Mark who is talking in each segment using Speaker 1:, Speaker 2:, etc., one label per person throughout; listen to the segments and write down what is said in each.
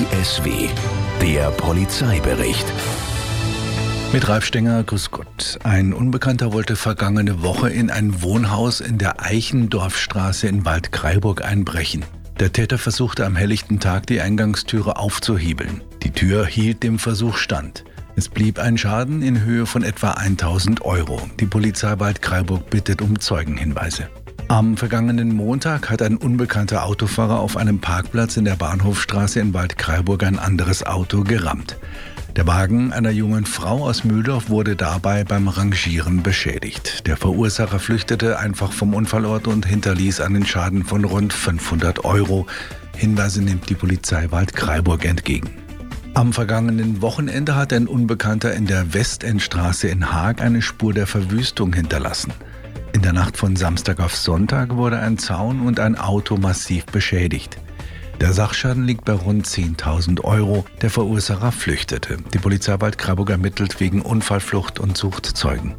Speaker 1: ISW, der Polizeibericht.
Speaker 2: Mit Ralf Stenger, grüß Gott. Ein Unbekannter wollte vergangene Woche in ein Wohnhaus in der Eichendorfstraße in Waldkraiburg einbrechen. Der Täter versuchte am helllichten Tag die Eingangstüre aufzuhebeln. Die Tür hielt dem Versuch stand. Es blieb ein Schaden in Höhe von etwa 1.000 Euro. Die Polizei Waldkraiburg bittet um Zeugenhinweise. Am vergangenen Montag hat ein unbekannter Autofahrer auf einem Parkplatz in der Bahnhofstraße in Waldkraiburg ein anderes Auto gerammt. Der Wagen einer jungen Frau aus Mühldorf wurde dabei beim Rangieren beschädigt. Der Verursacher flüchtete einfach vom Unfallort und hinterließ einen Schaden von rund 500 Euro. Hinweise nimmt die Polizei Waldkraiburg entgegen. Am vergangenen Wochenende hat ein Unbekannter in der Westendstraße in Haag eine Spur der Verwüstung hinterlassen. In der Nacht von Samstag auf Sonntag wurde ein Zaun und ein Auto massiv beschädigt. Der Sachschaden liegt bei rund 10.000 Euro. Der Verursacher flüchtete. Die Polizei Waldkraiburg ermittelt wegen Unfallflucht und sucht Zeugen.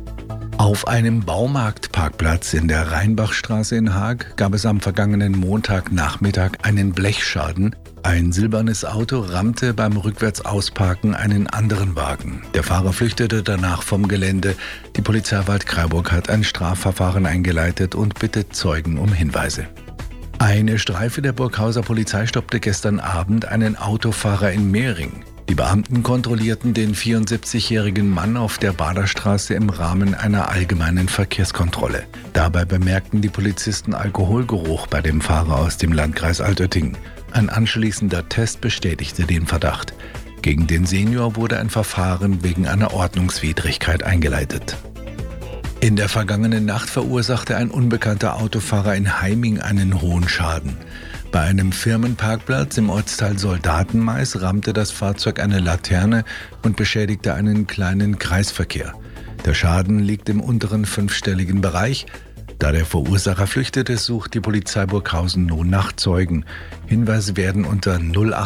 Speaker 2: Auf einem Baumarktparkplatz in der Rheinbachstraße in Haag gab es am vergangenen Montagnachmittag einen Blechschaden. Ein silbernes Auto rammte beim Rückwärtsausparken einen anderen Wagen. Der Fahrer flüchtete danach vom Gelände. Die Polizei Waldkraiburg hat ein Strafverfahren eingeleitet und bittet Zeugen um Hinweise. Eine Streife der Burghauser Polizei stoppte gestern Abend einen Autofahrer in Mehring. Die Beamten kontrollierten den 74-jährigen Mann auf der Baderstraße im Rahmen einer allgemeinen Verkehrskontrolle. Dabei bemerkten die Polizisten Alkoholgeruch bei dem Fahrer aus dem Landkreis Altötting. Ein anschließender Test bestätigte den Verdacht. Gegen den Senior wurde ein Verfahren wegen einer Ordnungswidrigkeit eingeleitet. In der vergangenen Nacht verursachte ein unbekannter Autofahrer in Heiming einen hohen Schaden. Bei einem Firmenparkplatz im Ortsteil Soldatenmais rammte das Fahrzeug eine Laterne und beschädigte einen kleinen Kreisverkehr. Der Schaden liegt im unteren fünfstelligen Bereich. Da der Verursacher flüchtete, sucht die Polizei Burghausen nun nach Zeugen. Hinweise werden unter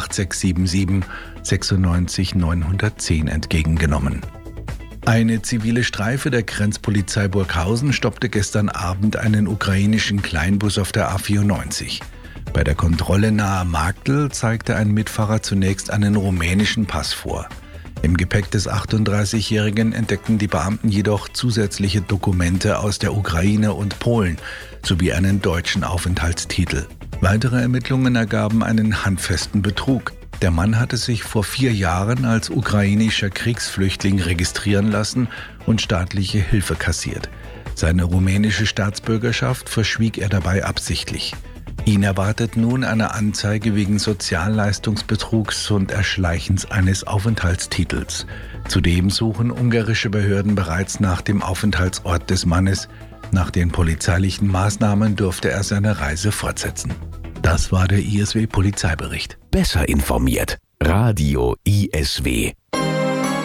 Speaker 2: 08677 96 910 entgegengenommen. Eine zivile Streife der Grenzpolizei Burghausen stoppte gestern Abend einen ukrainischen Kleinbus auf der A94. Bei der Kontrolle nahe Marktl zeigte ein Mitfahrer zunächst einen rumänischen Pass vor. Im Gepäck des 38-Jährigen entdeckten die Beamten jedoch zusätzliche Dokumente aus der Ukraine und Polen sowie einen deutschen Aufenthaltstitel. Weitere Ermittlungen ergaben einen handfesten Betrug. Der Mann hatte sich vor 4 Jahren als ukrainischer Kriegsflüchtling registrieren lassen und staatliche Hilfe kassiert. Seine rumänische Staatsbürgerschaft verschwieg er dabei absichtlich. Ihn erwartet nun eine Anzeige wegen Sozialleistungsbetrugs und Erschleichens eines Aufenthaltstitels. Zudem suchen ungarische Behörden bereits nach dem Aufenthaltsort des Mannes. Nach den polizeilichen Maßnahmen dürfte er seine Reise fortsetzen. Das war der ISW-Polizeibericht.
Speaker 1: Besser informiert. Radio ISW.